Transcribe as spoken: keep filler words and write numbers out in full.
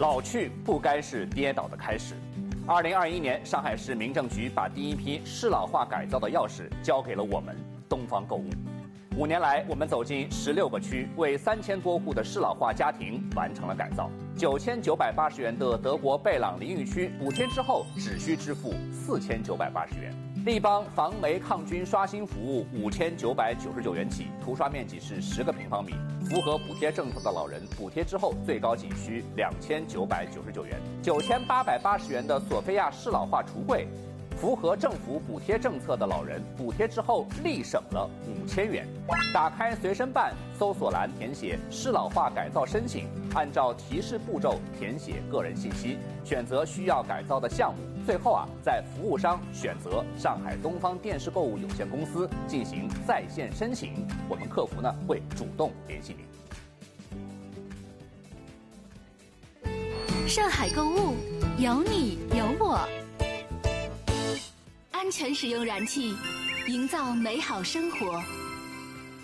老去不该是跌倒的开始。二零二一年，上海市民政局把第一批适老化改造的钥匙交给了我们东方购物。五年来，我们走进十六个区，为三千多户的适老化家庭完成了改造。九千九百八十元的德国贝朗淋浴区，补贴之后只需支付四千九百八十元。立邦防霉抗菌刷新服务五千九百九十九元起，涂刷面积是十个平方米。符合补贴政策的老人，补贴之后最高仅需两千九百九十九元。九千八百八十元的索菲亚适老化橱柜，符合政府补贴政策的老人，补贴之后立省了五千元。打开随身办，搜索栏填写适老化改造申请，按照提示步骤填写个人信息，选择需要改造的项目。最后啊，在服务商选择上海东方电视购物有限公司进行在线申请，我们客服呢会主动联系您。上海购物，有你有我。安全使用燃气，营造美好生活。